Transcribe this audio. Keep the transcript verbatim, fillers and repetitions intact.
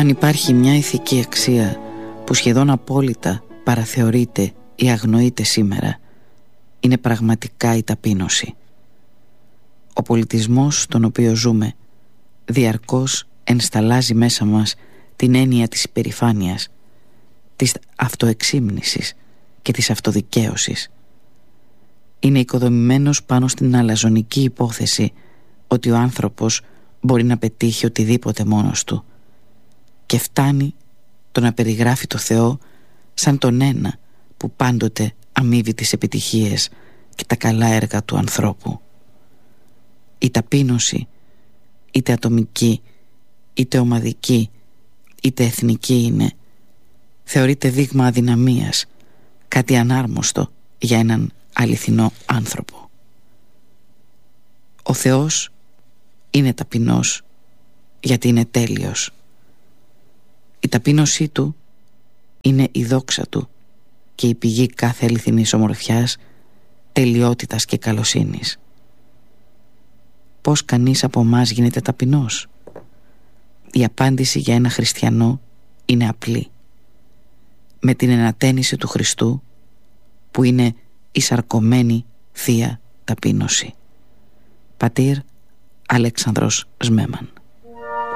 Αν υπάρχει μια ηθική αξία που σχεδόν απόλυτα παραθεωρείται ή αγνοείται σήμερα, είναι πραγματικά η ταπείνωση. Ο πολιτισμός στον οποίο ζούμε διαρκώς ενσταλλάζει μέσα μας την έννοια της υπερηφάνειας, της αυτοεξύμνησης και της αυτοδικαίωσης. Είναι οικοδομημένος πάνω στην αλαζονική υπόθεση ότι ο άνθρωπος μπορεί να πετύχει οτιδήποτε μόνος του και φτάνει το να περιγράφει το Θεό σαν τον ένα που πάντοτε αμείβει τις επιτυχίες και τα καλά έργα του ανθρώπου. Η ταπείνωση, είτε ατομική, είτε ομαδική, είτε εθνική είναι, θεωρείται δείγμα αδυναμίας, κάτι ανάρμοστο για έναν αληθινό άνθρωπο. Ο Θεός είναι ταπεινός γιατί είναι τέλειος. Η ταπείνωσή του είναι η δόξα του και η πηγή κάθε αληθινής ομορφιάς, τελειότητας και καλοσύνης. Πώς κανείς από εμάς γίνεται ταπεινός? Η απάντηση για ένα χριστιανό είναι απλή. Με την ενατένιση του Χριστού, που είναι η σαρκωμένη θεία ταπείνωση. Πατήρ Αλέξανδρος Σμέμαν.